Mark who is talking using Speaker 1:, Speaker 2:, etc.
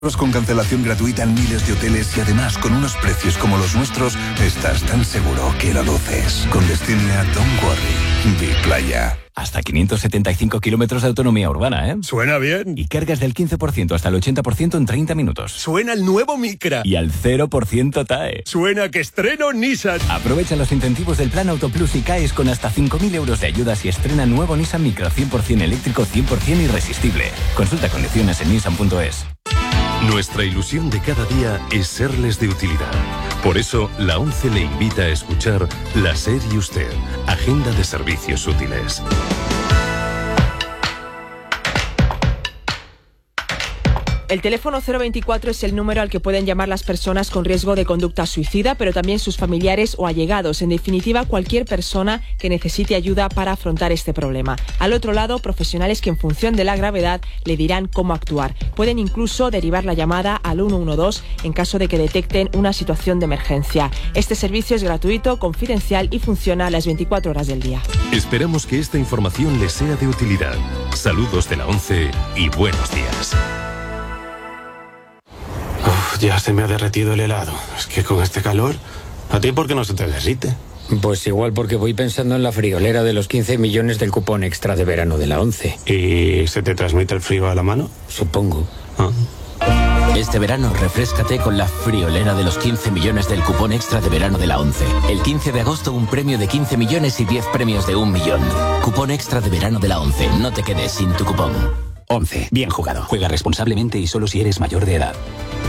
Speaker 1: Con cancelación gratuita en miles de hoteles y además con unos precios como los nuestros, estás tan seguro que lo luces. Con Destinia, don't worry. Di Playa.
Speaker 2: Hasta 575 kilómetros de autonomía urbana, ¿eh?
Speaker 3: Suena bien.
Speaker 2: Y cargas del 15% hasta el 80% en 30 minutos.
Speaker 3: Suena el nuevo Micra.
Speaker 2: Y al 0% TAE.
Speaker 3: Suena que estreno Nissan.
Speaker 2: Aprovecha los incentivos del Plan Auto Plus y caes con hasta 5.000 euros de ayudas y estrena nuevo Nissan Micra 100% eléctrico, 100% irresistible. Consulta condiciones en nissan.es.
Speaker 4: Nuestra ilusión de cada día es serles de utilidad. Por eso, la ONCE le invita a escuchar La SER y Usted, Agenda de Servicios Útiles.
Speaker 5: El teléfono 024 es el número al que pueden llamar las personas con riesgo de conducta suicida, pero también sus familiares o allegados. En definitiva, cualquier persona que necesite ayuda para afrontar este problema. Al otro lado, profesionales que en función de la gravedad le dirán cómo actuar. Pueden incluso derivar la llamada al 112 en caso de que detecten una situación de emergencia. Este servicio es gratuito, confidencial y funciona las 24 horas del día.
Speaker 4: Esperamos que esta información les sea de utilidad. Saludos de la ONCE y buenos días.
Speaker 6: Ya se me ha derretido el helado. Es que con este calor... ¿A ti por qué no se te derrite?
Speaker 7: Pues igual porque voy pensando en la friolera de los 15 millones del cupón extra de verano de la ONCE.
Speaker 6: ¿Y se te transmite el frío a la mano?
Speaker 7: Supongo.
Speaker 8: Este verano refréscate con la friolera de los 15 millones del cupón extra de verano de la ONCE. El 15 de agosto un premio de 15 millones y 10 premios de 1 millón. Cupón extra de verano de la ONCE. No te quedes sin tu cupón.
Speaker 9: ONCE. Bien jugado. Juega responsablemente y solo si eres mayor de edad.